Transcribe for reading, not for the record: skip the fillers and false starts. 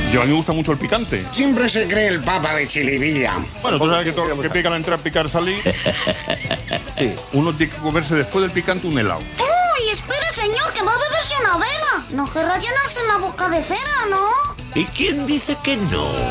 Yo a mí me gusta mucho el picante. Siempre se cree el papa de Chilivilla. Bueno, tú sabes que todo lo que pica al entrar, picar salir. Sí. Uno tiene que comerse después del picante un helado. ¡Uy, espere, señor, que va a beberse una vela! No querrá llenarse en la boca de cera, ¿no? ¿Y quién dice que no?